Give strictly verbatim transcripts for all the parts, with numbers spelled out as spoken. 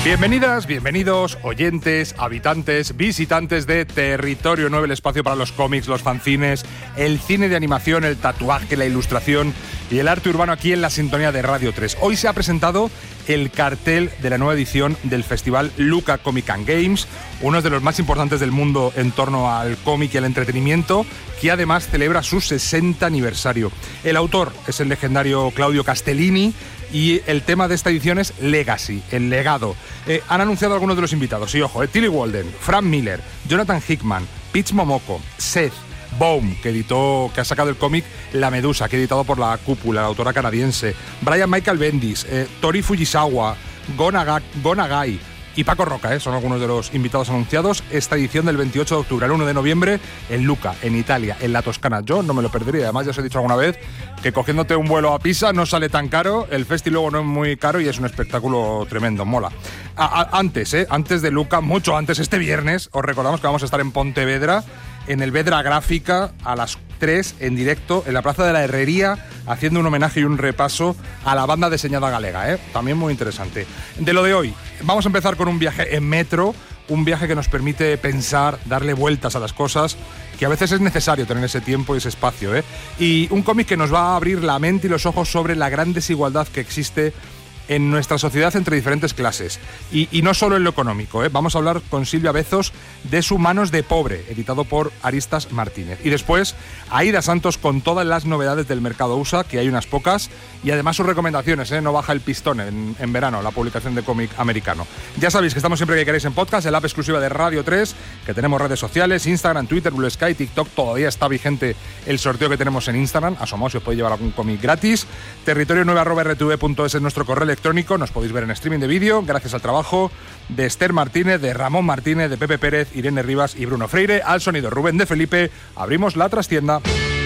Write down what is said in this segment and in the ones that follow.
Bienvenidas, bienvenidos, oyentes, habitantes, visitantes de Territorio nueve, el espacio para los cómics, los fanzines, el cine de animación, el tatuaje, la ilustración y el arte urbano aquí en la sintonía de Radio tres. Hoy se ha presentado el cartel de la nueva edición del festival Lucca Comic and Games, uno de los más importantes del mundo en torno al cómic y al entretenimiento, que además celebra su sesenta aniversario. El autor es el legendario Claudio Castellini y el tema de esta edición es Legacy, el legado. Eh, han anunciado algunos de los invitados, y ojo, eh, Tilly Walden, Frank Miller, Jonathan Hickman, Pitch Momoko, Seth Baum, que editó, que ha sacado el cómic La Medusa, que ha editado por la Cúpula, la autora canadiense, Brian Michael Bendis, eh, Tori Fujisawa, Gonaga, Gonagai y Paco Roca, eh, son algunos de los invitados anunciados. Esta edición del veintiocho de octubre al uno de noviembre en Lucca, en Italia, en la Toscana. Yo no me lo perdería, además ya os he dicho alguna vez que cogiéndote un vuelo a Pisa no sale tan caro, el festi luego no es muy caro y es un espectáculo tremendo, mola. A, a, antes, eh, antes de Lucca, mucho antes, este viernes, os recordamos que vamos a estar en Pontevedra, en el Vedra Gráfica, a las tres en directo en la Plaza de la Herrería, haciendo un homenaje y un repaso a la banda diseñada galega, ¿eh? También muy interesante. De lo de hoy, vamos a empezar con un viaje en metro, un viaje que nos permite pensar, darle vueltas a las cosas, que a veces es necesario tener ese tiempo y ese espacio, ¿eh? Y un cómic que nos va a abrir la mente y los ojos sobre la gran desigualdad que existe en nuestra sociedad entre diferentes clases. Y, y no solo en lo económico, ¿eh? Vamos a hablar con Silvia Bezos de Su Manos de Pobre, editado por Aristas Martínez. Y después, Aida Santos con todas las novedades del mercado U S A, que hay unas pocas, y además sus recomendaciones, ¿eh? No baja el pistón en, en verano, la publicación de cómic americano. Ya sabéis que estamos siempre que queréis en podcast, el app exclusiva de Radio tres, que tenemos redes sociales, Instagram, Twitter, Blue Sky, TikTok, todavía está vigente el sorteo que tenemos en Instagram, asomaos si os podéis llevar algún cómic gratis. Territorio nueve arroba r t v punto es es nuestro correo electrónico, nos podéis ver en streaming de vídeo, gracias al trabajo de Esther Martínez, de Ramón Martínez, de Pepe Pérez, Irene Rivas y Bruno Freire. Al sonido Rubén de Felipe, abrimos la trastienda.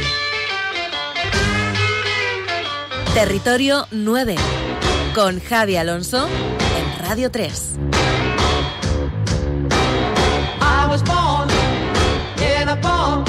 Territorio nueve, con Javi Alonso en Radio tres. I was born in a bomb.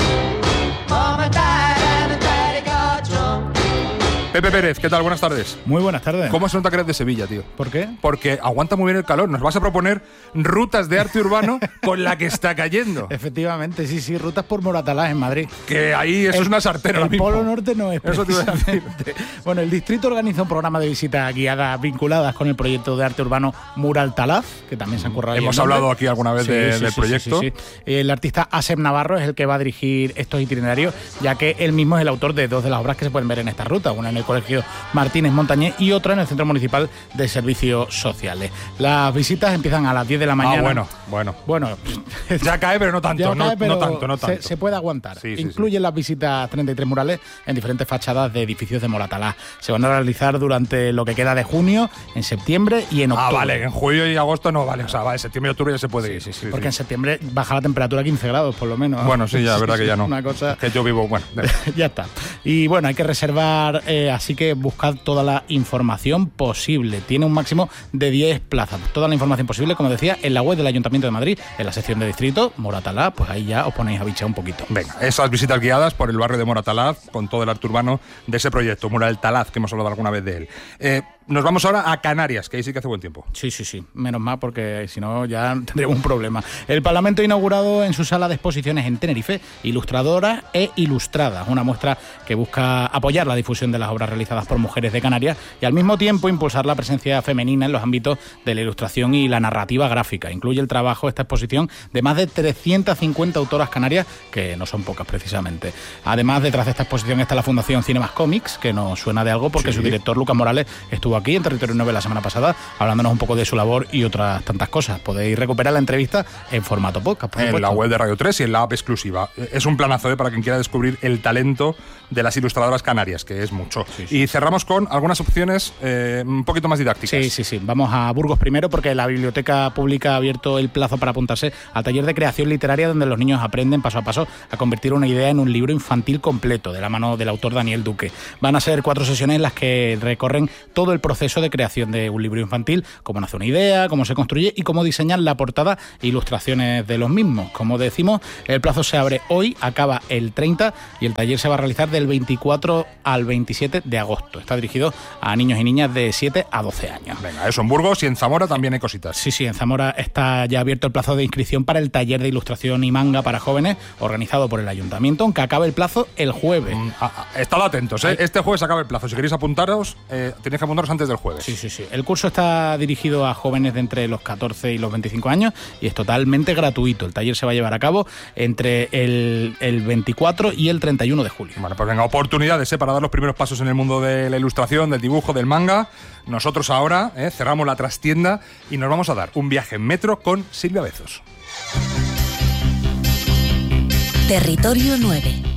Mama died and the daddy got drunk. Pepe Pérez, ¿qué tal? Buenas tardes. Muy buenas tardes. ¿Cómo se nota que eres de Sevilla, tío? ¿Por qué? Porque aguanta muy bien el calor. Nos vas a proponer rutas de arte urbano con la que está cayendo. Efectivamente, sí, sí, rutas por Moratalá en Madrid. Que ahí eso el, es una sartén ahora El mismo. Polo Norte no es Eso te iba a decir. precisamente. Bueno, el distrito organiza un programa de visitas guiadas vinculadas con el proyecto de arte urbano Mural Talaz, que también se han currado. Hemos hablado aquí alguna vez sí, de, sí, del sí, proyecto. Sí, sí, sí. El artista Asep Navarro es el que va a dirigir estos itinerarios, ya que él mismo es el autor de dos de las obras que se pueden ver en esta ruta, una en el Colegio Martínez Montañés y otra en el Centro Municipal de Servicios Sociales. Las visitas empiezan a las diez de la mañana. Ah, bueno, bueno. Bueno, ya cae, pero no tanto, ya no, cae, pero no tanto, no tanto. Se, se puede aguantar. Sí, sí, Incluyen sí. las visitas treinta y tres murales en diferentes fachadas de edificios de Moratalá. Se van a realizar durante lo que queda de junio, en septiembre y en octubre. Ah, vale, en julio y agosto no, vale. O sea, vale, septiembre y octubre ya se puede Sí, ir. sí, sí, porque en septiembre baja la temperatura a quince grados, por lo menos. Bueno, sí, ya, verdad que ya no. Una cosa... Que yo vivo, bueno. Ya está. Y bueno, hay que reservar, eh, así que buscad toda la información posible. Tiene un máximo de diez plazas. Toda la información posible, como decía, en la web del Ayuntamiento de Madrid, en la sección de distrito, Moratalá, pues ahí ya os ponéis a bichar un poquito. Venga, esas visitas guiadas por el barrio de Moratalaz, con todo el arte urbano de ese proyecto, Mural Talaz, que hemos hablado alguna vez de él. Eh, nos vamos ahora a Canarias, que ahí sí que hace buen tiempo. Sí, sí, sí. Menos mal, porque si no ya tendríamos un problema. El Parlamento ha inaugurado en su sala de exposiciones en Tenerife Ilustradoras e Ilustradas, una muestra que busca apoyar la difusión de las obras realizadas por mujeres de Canarias y al mismo tiempo impulsar la presencia femenina en los ámbitos de la ilustración y la narrativa gráfica. Incluye el trabajo, esta exposición, de más de trescientas cincuenta autoras canarias, que no son pocas precisamente. Además, detrás de esta exposición está la Fundación Cinemas Comics, que nos suena de algo porque sí. Su director, Lucas Morales, estuvo aquí en Territorio nueve la semana pasada hablándonos un poco de su labor y otras tantas cosas. Podéis recuperar la entrevista en formato podcast, por en supuesto. la web de Radio tres y en la app exclusiva. Es un planazo ¿eh? Para quien quiera descubrir el talento de las ilustradoras canarias, que es mucho. Sí, sí. Y cerramos con algunas opciones eh, un poquito más didácticas. Sí, sí, sí. Vamos a Burgos primero, porque la Biblioteca Pública ha abierto el plazo para apuntarse al taller de creación literaria, donde los niños aprenden paso a paso a convertir una idea en un libro infantil completo, de la mano del autor Daniel Duque. Van a ser cuatro sesiones en las que recorren todo el proceso de creación de un libro infantil, cómo nace una idea, cómo se construye y cómo diseñan la portada e ilustraciones de los mismos. Como decimos, el plazo se abre hoy, acaba el treinta y el taller se va a realizar de del veinticuatro al veintisiete de agosto. Está dirigido a niños y niñas de siete a doce años. Venga, eso en Burgos, y en Zamora también hay cositas. Sí, sí, en Zamora está ya abierto el plazo de inscripción para el taller de ilustración y manga para jóvenes organizado por el ayuntamiento, aunque acaba el plazo el jueves. Mm, ah, ah, estad atentos, ¿eh? Este jueves acaba el plazo. Si queréis apuntaros, eh, tenéis que apuntaros antes del jueves. Sí, sí, sí. El curso está dirigido a jóvenes de entre los catorce y los veinticinco años y es totalmente gratuito. El taller se va a llevar a cabo entre el, el veinticuatro y el treinta y uno de julio. Bueno, pues venga, oportunidades ¿eh? para dar los primeros pasos en el mundo de la ilustración, del dibujo, del manga. Nosotros ahora ¿eh? cerramos la trastienda y nos vamos a dar un viaje en metro con Silvia Bezos. Territorio nueve.